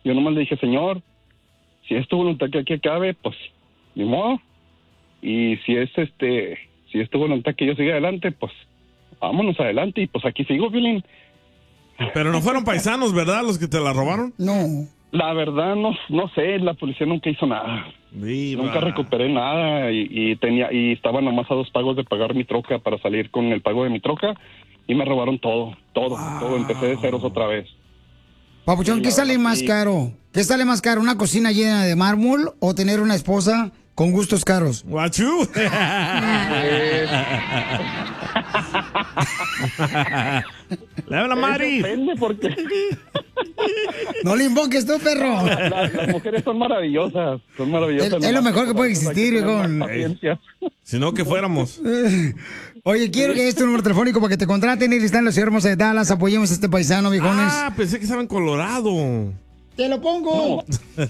Yo nomás le dije, señor, si es tu voluntad que aquí acabe, pues, ni modo. Y si es tu voluntad que yo siga adelante, pues, vámonos adelante. Y pues aquí sigo, Piolín. Pero no fueron paisanos, ¿verdad? Los que te la robaron. No. La verdad, no sé, la policía nunca hizo nada. Viva. Nunca recuperé nada y estaba nomás a 2 pagos de pagar mi troca para salir con el pago de mi troca y me robaron todo. Empecé de ceros otra vez. Papuchón, ¿qué sale más caro? ¿Qué sale más caro? ¿Una cocina llena de mármol o tener una esposa con gustos caros? Guachú. Le habla Mari. Depende porque... No le invoques tú, perro. Las mujeres son maravillosas. Es lo mejor que puede existir, hijo. Si no, que fuéramos. Oye, quiero que este número telefónico para que te contraten y está en la ciudad hermosa de Dallas. Apoyemos a este paisano, viejones. Ah, pensé que estaba en Colorado. Te lo pongo.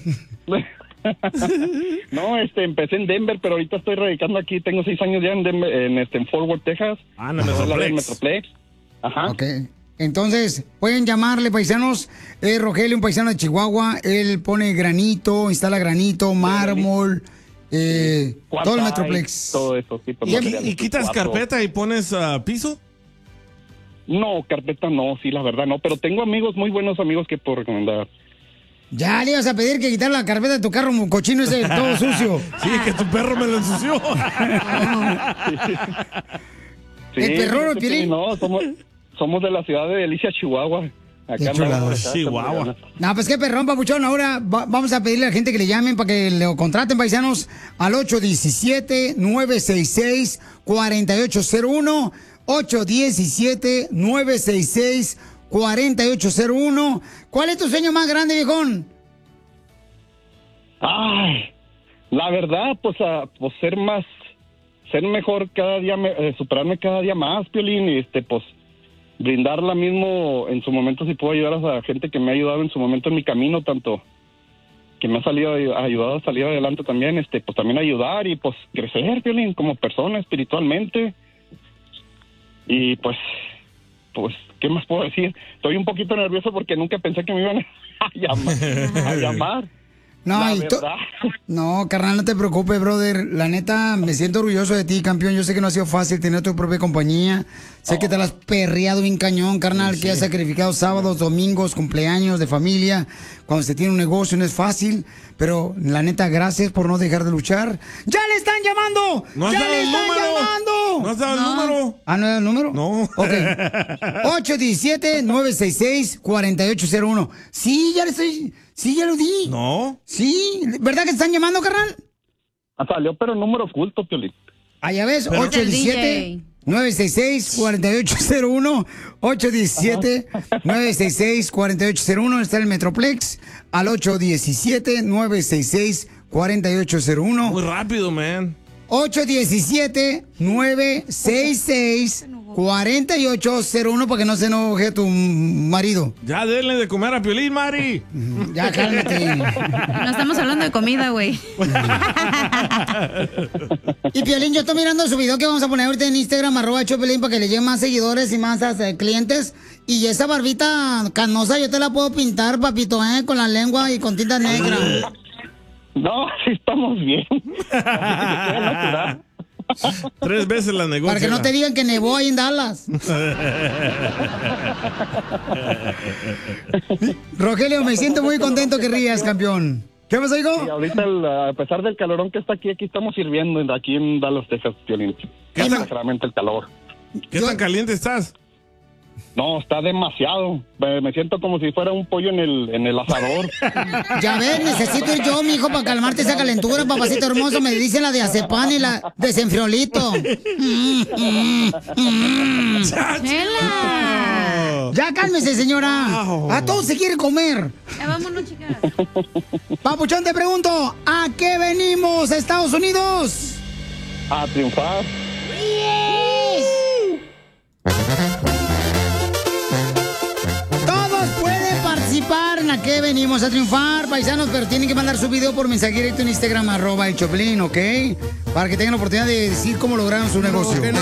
No, empecé en Denver, pero ahorita estoy radicando aquí. Tengo 6 años ya en Denver, en Fort Worth, Texas. Ah, en el Metroplex. Ajá. Ok. Entonces, pueden llamarle, paisanos. Rogelio, un paisano de Chihuahua. Él pone granito, instala granito, mármol, todo el Metroplex. Todo eso, sí. ¿Y quitas carpeta y pones piso? No, carpeta no, sí, la verdad no. Pero tengo amigos, muy buenos amigos que puedo recomendar. Ya le ibas a pedir que quitar la carpeta de tu carro, cochino ese todo sucio. Sí, que tu perro me lo ensució. Sí, el perro, Piolín. No, somos de la ciudad de Delicia, Chihuahua. Acá Chihuahua. No, pues qué perrón, papuchón. Ahora vamos a pedirle a la gente que le llamen para que le contraten, paisanos, al 817-966-4801. 817-966-4801. ¿Cuál es tu sueño más grande, viejón? Ay, la verdad, pues ser mejor cada día, superarme cada día más, Piolín, y pues brindar la mismo en su momento, si puedo ayudar a la gente que me ha ayudado en su momento en mi camino, tanto que me ha ayudado a salir adelante también, pues también ayudar y pues crecer, Piolín, como persona espiritualmente. Y pues, ¿qué más puedo decir? Estoy un poquito nervioso porque nunca pensé que me iban a llamar. No, carnal, no te preocupes, brother. La neta, me siento orgulloso de ti, campeón. Yo sé que no ha sido fácil tener tu propia compañía. Sé que te la has perreado bien cañón, carnal, sí. Que has sacrificado sábados, domingos, cumpleaños de familia. Cuando se tiene un negocio no es fácil. Pero, la neta, gracias por no dejar de luchar. ¡Ya le están llamando! ¿No ¡Ya le están llamando! ¿No has dado el número? ¿Ah, no era el número? No. Ok. 817-966-4801. Sí, ya le estoy... Sí, ya lo di. No. Sí, ¿verdad que te están llamando, carnal? Salió, pero el número oculto, Piolín. Ah, ya ves, 817-966-4801. 817-966-4801. Está el Metroplex. Al 817-966-4801. Muy rápido, man. 817-966-4801 para que no se enoje tu marido. Ya denle de comer a Piolín, Mari. Ya cálmate. No estamos hablando de comida, güey. Y Piolín, yo estoy mirando su video que vamos a poner ahorita en Instagram, @Piolín, para que le lleguen más seguidores y más clientes. Y esa barbita canosa yo te la puedo pintar, papito, con la lengua y con tinta negra. No, sí estamos bien. 3 veces la negocia. Para que no te digan que nevó ahí en Dallas. Rogelio, me siento muy contento que rías, campeón. ¿Qué pasa, hijo? Sí, ahorita, a pesar del calorón que está aquí estamos sirviendo aquí en Dallas, Texas, Piolín. ¿Qué tan el calor? ¿Qué tan caliente estás? No, está demasiado. Me siento como si fuera un pollo en el asador. Ya ves, necesito ir yo, mijo, para calmarte esa calentura, papacito hermoso. Me dice la de Azepam y la de Senfriolito. ¡Chela! Ya cálmese, señora. A todos se quiere comer. Ya vámonos, chicas. Papuchón, te pregunto, ¿a qué venimos a Estados Unidos? A triunfar. ¡Yes! ¿A qué venimos a triunfar, paisanos? Pero tienen que mandar su video por mensaje directo en Instagram, @el Choplin, ¿ok? Para que tengan la oportunidad de decir cómo lograron su negocio.